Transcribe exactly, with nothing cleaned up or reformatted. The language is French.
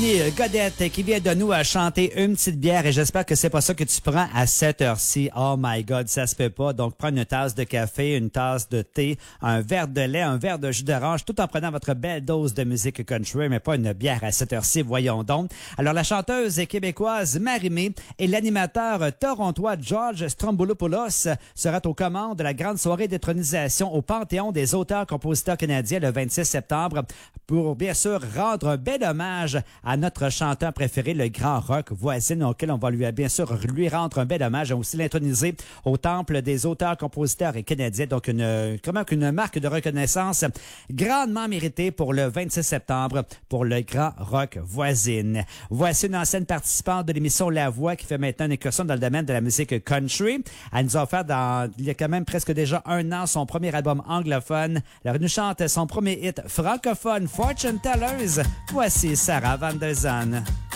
Godette qui vient de nous à chanter une petite bière et j'espère que c'est pas ça que tu prends à cette heure-ci. Oh my God, ça se peut pas. Donc, prends une tasse de café, une tasse de thé, un verre de lait, un verre de jus d'orange, tout en prenant votre belle dose de musique country, mais pas une bière à cette heure-ci, voyons donc. Alors, la chanteuse québécoise Marie-Mé et l'animateur torontois George Stroumboulopoulos sera aux commandes de la grande soirée d'étronisation au Panthéon des auteurs-compositeurs canadiens le vingt-six septembre pour, bien sûr, rendre un bel hommage à notre chanteur préféré, le grand rock Voisine, auquel on va lui, bien sûr, lui rendre un bel hommage et aussi l'introniser au Temple des auteurs-compositeurs et canadiens. Donc, une, comment qu'une marque de reconnaissance grandement méritée pour le vingt-six septembre pour le grand rock Voisine. Voici une ancienne participante de l'émission La Voix qui fait maintenant une incursion dans le domaine de la musique country. Elle nous a offert dans, il y a quand même presque déjà un an son premier album anglophone. Elle nous chante son premier hit francophone, Fortune Tellers. Voici Sarah Van Der Zan.